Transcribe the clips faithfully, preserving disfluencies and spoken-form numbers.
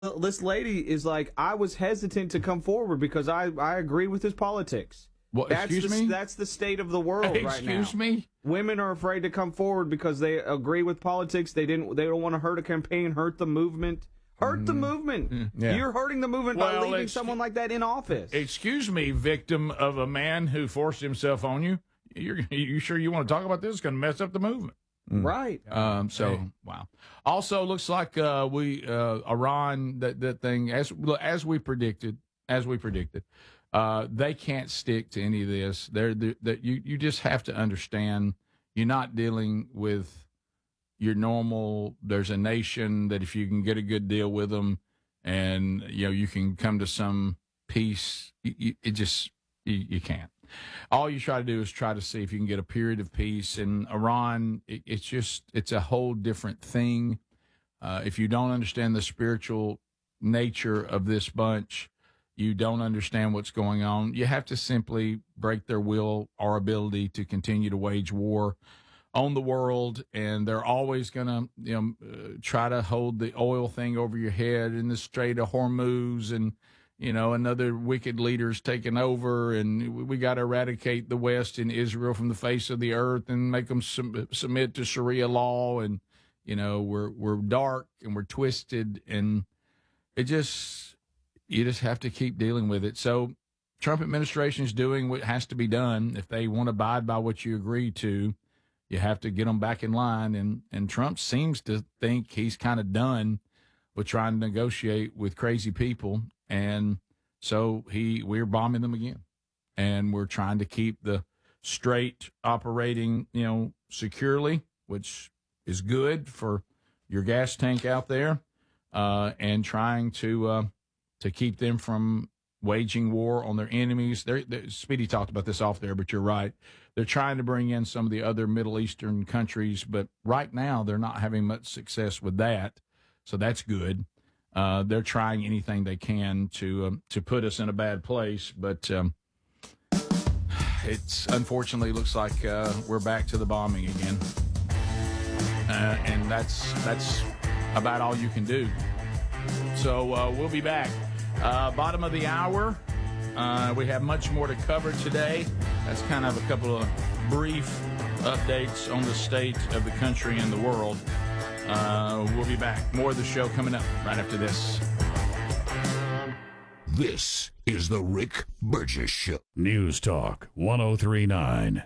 This lady is like, I was hesitant to come forward because I, I agree with his politics. Well, that's excuse the, me? That's the state of the world right now. Excuse me? Women are afraid to come forward because they agree with politics. They didn't. They don't want to hurt a campaign, hurt the movement. Hurt mm. the movement. Mm. Yeah. You're hurting the movement well, by leaving someone like that in office. Excuse me, victim of a man who forced himself on you. You're, you sure you want to talk about this? It's going to mess up the movement. Mm. Right. Um, so, hey. wow. Also, looks like uh, we uh, Iran, that, that thing, as as we predicted, as we predicted, uh, they can't stick to any of this. They're, they're, they're, you, you just have to understand you're not dealing with your normal, there's a nation that if you can get a good deal with them and, you know, you can come to some peace, you, you, it just, you, you can't. All you try to do is try to see if you can get a period of peace. In Iran, it, it's just, it's a whole different thing. Uh, if you don't understand the spiritual nature of this bunch, you don't understand what's going on. You have to simply break their will or ability to continue to wage war on the world, and they're always going to, you know, uh, try to hold the oil thing over your head in the Strait of Hormuz, and you know, another wicked leader's taken over, and we got to eradicate the West and Israel from the face of the earth and make them sub- submit to Sharia law, and you know, we're we're dark and we're twisted, and it just, you just have to keep dealing with it. So, Trump administration is doing what has to be done. If they want to abide by what you agree to, you have to get them back in line, and, and Trump seems to think he's kind of done with trying to negotiate with crazy people, and so he we're bombing them again, and we're trying to keep the strait operating, you know, securely, which is good for your gas tank out there, uh, and trying to uh, to keep them from waging war on their enemies. They're, they're, Speedy talked about this off there, but you're right. They're trying to bring in some of the other Middle Eastern countries, but right now they're not having much success with that, so that's good. Uh, they're trying anything they can to um, to put us in a bad place, but um, it's unfortunately looks like uh, we're back to the bombing again, uh, and that's that's about all you can do. So uh, we'll be back. Uh, bottom of the hour. Uh, we have much more to cover today. That's kind of a couple of brief updates on the state of the country and the world. Uh, we'll be back. More of the show coming up right after this. This is the Rick Burgess Show. News Talk one oh three point nine.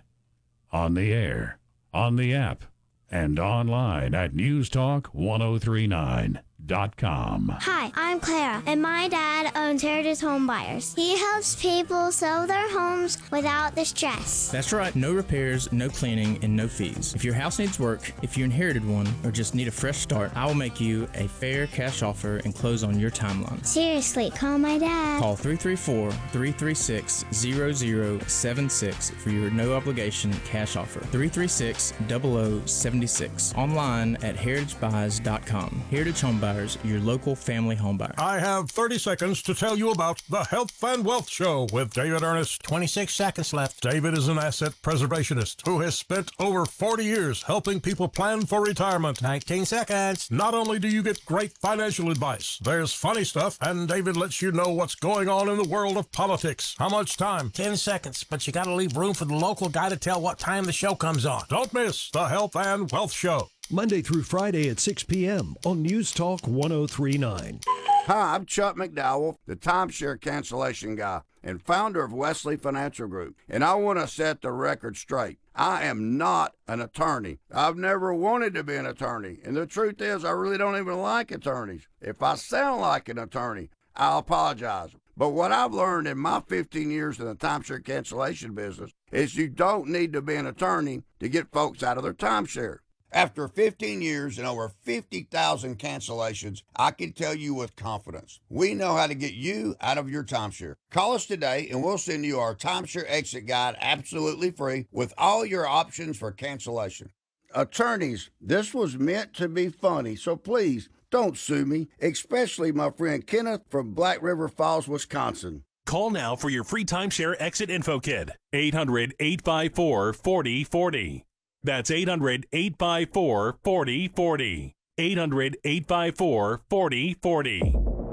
On the air, on the app, and online at news talk ten thirty-nine dot com. Hi, I'm Clara, and my dad owns Heritage Home Buyers. He helps people sell their homes without the stress. That's right. No repairs, no cleaning, and no fees. If your house needs work, if you inherited one, or just need a fresh start, I will make you a fair cash offer and close on your timeline. Seriously, call my dad. Call three three four, three three six, zero zero seven six for your no-obligation cash offer. three three six, zero zero seven six. Online at heritage buys dot com. Heritage Home Buyers, your local family home buyer. I have thirty seconds to tell you about the Health and Wealth Show with David Ernest. twenty-six seconds left. David is an asset preservationist who has spent over forty years helping people plan for retirement. nineteen seconds. Not only do you get great financial advice, there's funny stuff, and David lets you know what's going on in the world of politics. How much time? ten seconds, but you got to leave room for the local guy to tell what time the show comes on. Don't miss the Health and Wealth Show. Monday through Friday at six p.m. on News Talk ten thirty-nine. Hi, I'm Chuck McDowell, the timeshare cancellation guy and founder of Wesley Financial Group, and I want to set the record straight. I am not an attorney. I've never wanted to be an attorney, and the truth is I really don't even like attorneys. If I sound like an attorney, I'll apologize. But what I've learned in my fifteen years in the timeshare cancellation business is you don't need to be an attorney to get folks out of their timeshare. After fifteen years and over fifty thousand cancellations, I can tell you with confidence, we know how to get you out of your timeshare. Call us today and we'll send you our timeshare exit guide absolutely free with all your options for cancellation. Attorneys, this was meant to be funny, so please don't sue me, especially my friend Kenneth from Black River Falls, Wisconsin. Call now for your free timeshare exit info kit. eight hundred, eight five four, four oh four oh. That's eight hundred, eight five four, four oh four oh. eight hundred, eight five four, four oh four oh.